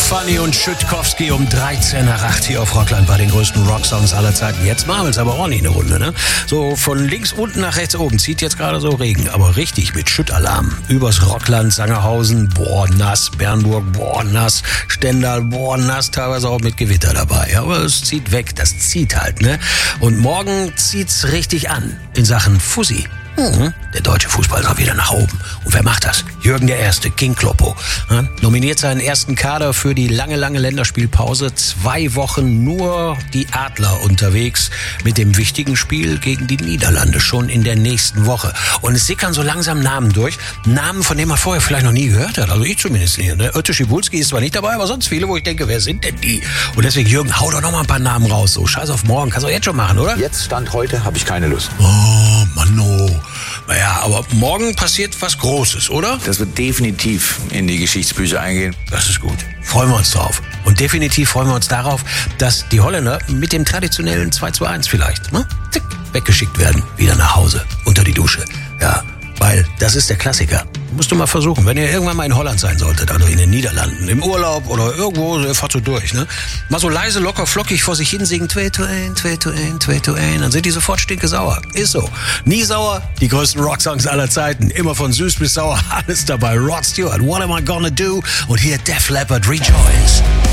Fanny und Schüttkowski um 13 nach 8 hier auf Rockland bei den größten Rocksongs aller Zeiten. Jetzt machen wir es aber auch nicht eine Runde, ne? So von links unten nach rechts oben zieht jetzt gerade so Regen, aber richtig mit Schüttalarm. Übers Rockland, Sangerhausen, boah, nass, Bernburg, boah, nass, Stendal, boah, nass, teilweise auch mit Gewitter dabei. Aber es zieht weg, das zieht halt, ne? Und morgen zieht's richtig an in Sachen Fussi. Der deutsche Fußball soll wieder nach oben. Und wer macht das? Jürgen der Erste, King Kloppo. Nominiert seinen ersten Kader für die lange Länderspielpause. 2 Wochen nur die Adler unterwegs mit dem wichtigen Spiel gegen die Niederlande schon in der nächsten Woche. Und es sickern so langsam Namen durch. Namen, von denen man vorher vielleicht noch nie gehört hat. Also ich zumindest nicht. Ne? Ötte Schibulski ist zwar nicht dabei, aber sonst viele, wo ich denke, wer sind denn die? Und deswegen, Jürgen, hau doch noch mal ein paar Namen raus. So, scheiß auf morgen. Kannst du jetzt schon machen, oder? Jetzt, Stand heute, habe ich keine Lust. Oh, Manno. Naja, aber morgen passiert was Großes, oder? Das wird definitiv in die Geschichtsbücher eingehen. Das ist gut. Freuen wir uns drauf. Und definitiv freuen wir uns darauf, dass die Holländer mit dem traditionellen 2:1 vielleicht, ne? Zick, weggeschickt werden. Wieder nach Hause. Unter die Dusche. Ja, weil das ist der Klassiker. Musst du mal versuchen, wenn ihr irgendwann mal in Holland sein solltet, also in den Niederlanden, im Urlaub oder irgendwo, fahrt so durch, ne? Mal so leise, locker, flockig vor sich hin singen, 2:1, 2:1, 2:1, dann sind die sofort stinkesauer. Ist so. Nie sauer, die größten Rocksongs aller Zeiten. Immer von süß bis sauer, alles dabei. Rod Stewart, What Am I Gonna Do? Und hier Def Leppard, Rejoice.